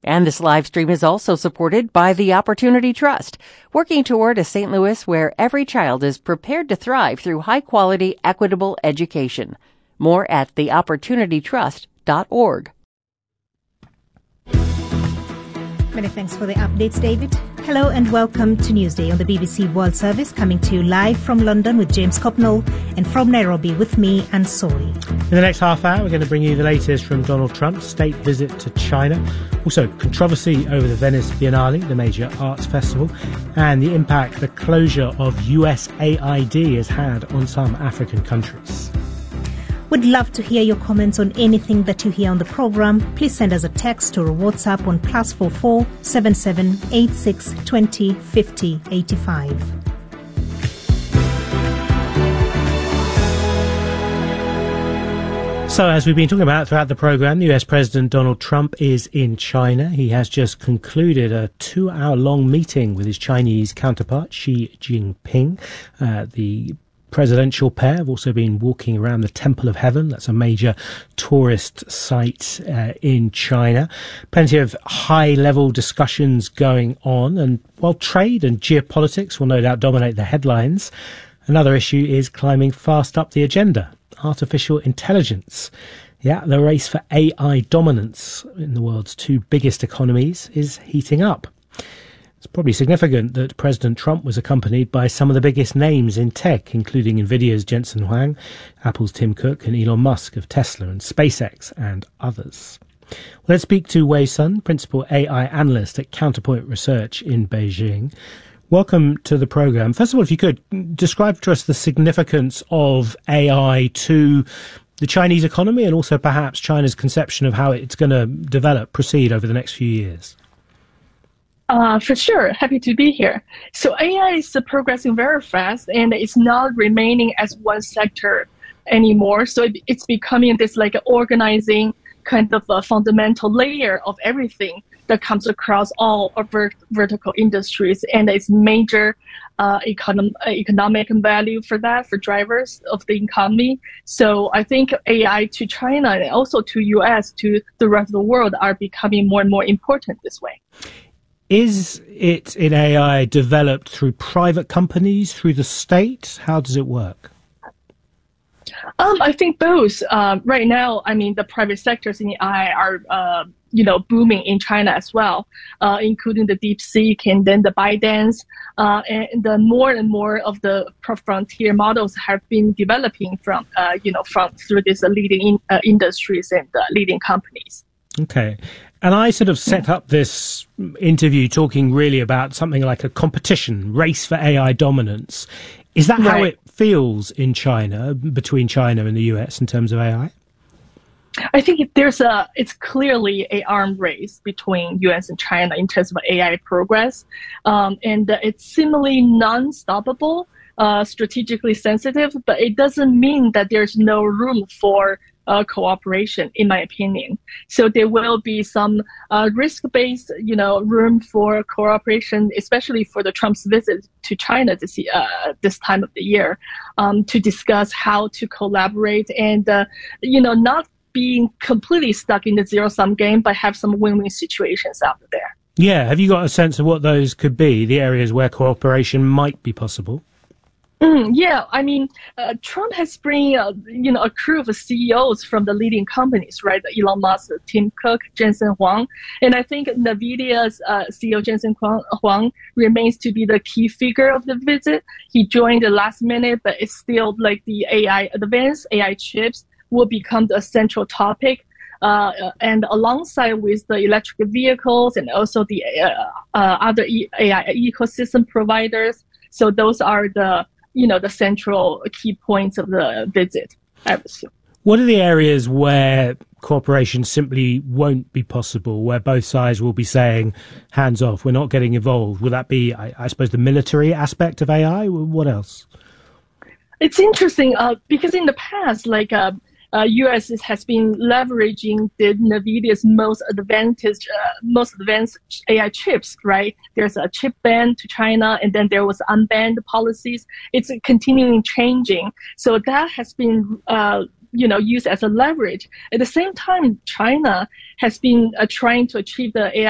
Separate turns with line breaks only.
And this live stream is also supported by the Opportunity Trust, working toward a St. Louis where every child is prepared to thrive through high-quality, equitable education. More at theopportunitytrust.org.
Many thanks for the updates, David. Hello and welcome to Newsday on the BBC World Service, coming to you live from London with James Copnall and from Nairobi with me, Anne Soy.
In the next half hour, we're going to bring you the latest from Donald Trump's state visit to China, also controversy over the Venice Biennale, the major arts festival, and the impact the closure of USAID has had on some African countries.
We'd love to hear your comments on anything that you hear on the programme. Please send us a text or a WhatsApp on +44 77 86 20 50 85.
So, as we've been talking about throughout the programme, the US President Donald Trump is in China. He has just concluded a 2-hour-long meeting with his Chinese counterpart, Xi Jinping. The presidential pair have also been walking around the Temple of Heaven. That's a major tourist site in China. Plenty of high-level discussions going on. And while trade and geopolitics will no doubt dominate the headlines, another issue is climbing fast up the agenda: artificial intelligence. Yeah, the race for AI dominance in the world's two biggest economies is heating up. It's probably significant that President Trump was accompanied by some of the biggest names in tech, including Nvidia's Jensen Huang, Apple's Tim Cook, and Elon Musk of Tesla and SpaceX, and others. Well, let's speak to Wei Sun, Principal AI Analyst at Counterpoint Research in Beijing. Welcome to the programme. First of all, if you could describe to us the significance of AI to the Chinese economy and also perhaps China's conception of how it's going to proceed over the next few years.
For sure. Happy to be here. So AI is progressing very fast, and it's not remaining as one sector anymore. So it's becoming this like organizing kind of a fundamental layer of everything that comes across all vertical industries, and it's major economic value for that, for drivers of the economy. So I think AI to China and also to US, to the rest of the world, are becoming more and more important this way.
Is it in AI developed through private companies, through the state? How does it work?
I think both. Right now, I mean, the private sectors in AI are, booming in China as well, including the DeepSeek and then the ByteDance. And the more and more of the frontier models have been developing from through these leading industries and leading companies.
Okay. And I sort of set up this interview talking really about something like a competition, race for AI dominance. Is that how it feels in China, between China and the US in terms of AI?
I think it's clearly an arms race between US and China in terms of AI progress. And it's seemingly non-stoppable, strategically sensitive, but it doesn't mean that there's no room for cooperation, in my opinion. So there will be some risk-based, room for cooperation, especially for the Trump's visit to China this time of the year, to discuss how to collaborate and, not being completely stuck in the zero-sum game, but have some win-win situations out there.
Yeah. Have you got a sense of what those could be, the areas where cooperation might be possible?
Yeah, I mean, Trump has bring a crew of CEOs from the leading companies, right? Elon Musk, Tim Cook, Jensen Huang, and I think Nvidia's CEO Jensen Huang remains to be the key figure of the visit. He joined the last minute, but it's still like the advanced AI chips will become the central topic. And alongside with the electric vehicles and also the other AI ecosystem providers. So those are the central key points of the visit, I would assume.
What are the areas where cooperation simply won't be possible, where both sides will be saying, hands off, we're not getting involved? Will that be, I suppose, the military aspect of AI? What else?
It's interesting because in the past, U.S. has been leveraging the NVIDIA's most advanced AI chips, right? There's a chip ban to China, and then there was unbanned policies. It's continuing changing. So that has been, used as a leverage. At the same time, China has been trying to achieve the AI